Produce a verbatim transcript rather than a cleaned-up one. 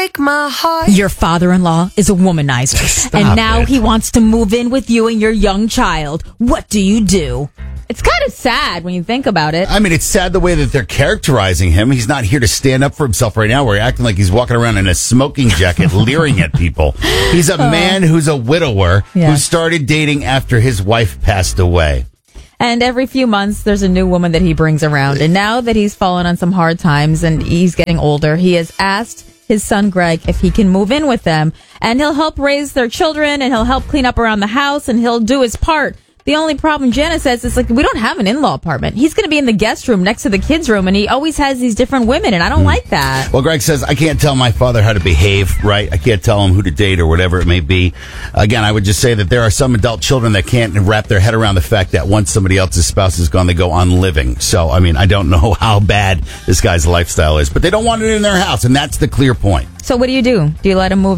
break my heart. Your father-in-law is a womanizer. Stop and now it. he wants to move in with you and your young child. What do you do? It's kind of sad when you think about it. I mean, it's sad the way that they're characterizing him. He's not here to stand up for himself right now. We're acting like he's walking around in a smoking jacket, leering at people. He's a man who's a widower Yeah. who started dating after his wife passed away. And every few months, there's a new woman that he brings around. And now that he's fallen on some hard times and he's getting older, he has asked his son Greg if he can move in with them. And he'll help raise their children, and he'll help clean up around the house, and he'll do his part. The only problem, Jana says, is like, we don't have an in-law apartment. He's going to be in the guest room next to the kids' room, and he always has these different women, and I don't mm. like that. Well, Greg says, I can't tell my father how to behave, right? I can't tell him who to date or whatever it may be. Again, I would just say that there are some adult children that can't wrap their head around the fact that once somebody else's spouse is gone, they go on living. So, I mean, I don't know how bad this guy's lifestyle is, but they don't want it in their house, and that's the clear point. So what do you do? Do you let him move